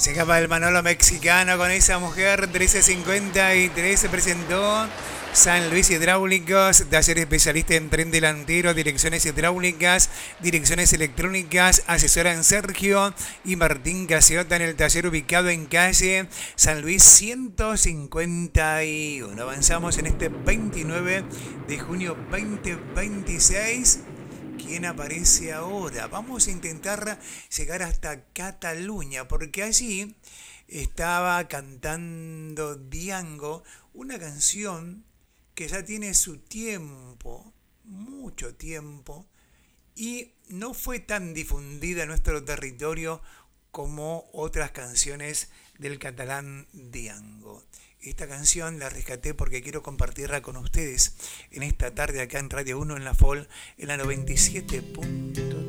Se escapa el Manolo mexicano con esa mujer. 1353 se presentó. San Luis Hidráulicos, taller especialista en tren delantero, direcciones hidráulicas, direcciones electrónicas, asesoran Sergio y Martín Casiota en el taller ubicado en calle San Luis 151. Avanzamos en este 29 de junio 2026. ¿Quién aparece ahora? Vamos a intentar llegar hasta Cataluña, porque allí estaba cantando Diango una canción que ya tiene su tiempo, mucho tiempo, y no fue tan difundida en nuestro territorio como otras canciones del catalán Diango. Esta canción la rescaté porque quiero compartirla con ustedes en esta tarde acá en Radio 1 en la FOL, en la 97.3.